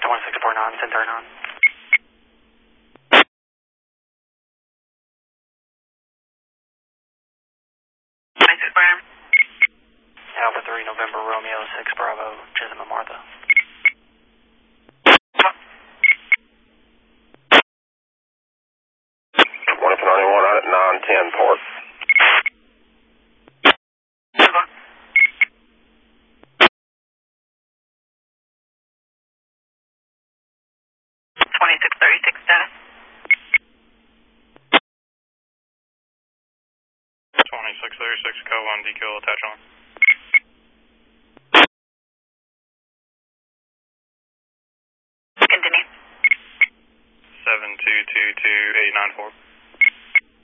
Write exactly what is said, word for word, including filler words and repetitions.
one six four nine, ten thirty-nine. twenty-six Brandon. Alpha three, November, Romeo, six Bravo, Chisholm and Martha. one ninety-one out at nine ten port. twenty-six thirty-six status. twenty-six thirty-six, code one, D Q L attach on. Continue. seven two two two eight nine four.